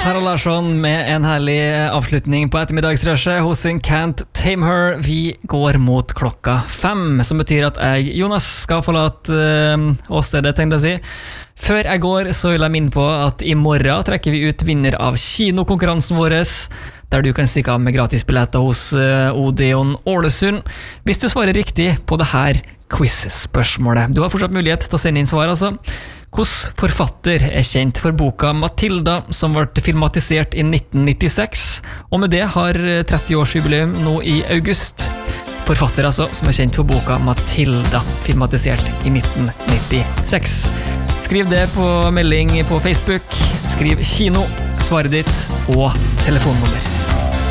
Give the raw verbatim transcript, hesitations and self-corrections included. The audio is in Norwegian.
Sara Larsson med en herlig avslutning på ettermiddagsrushet hos hun Can't Tame Her. Vi går mot klokka fem, som betyr at jeg, Jonas, skal forlate uh, åstedet, tenkte jeg å si. Før jeg går, så vil jeg minne på at i morgen trekker vi ut vinner av kinokonkurransen vår, der du kan stikke av med gratisbilletter hos uh, Odeon Ålesund, hvis du svarer riktig på det her quiz-spørsmålet. Du har fortsatt mulighet til å sende inn svar, altså. Hvordan forfatter er kjent for boka Matilda, som ble filmatisert i nitten nittiseks, og med det har tretti-årsjubileum nå i august. Forfatter altså, som er kjent for boka Matilda, filmatisert i nitten nittiseks. Skriv det på melding på Facebook, skriv kino, svaret ditt og telefonnummer.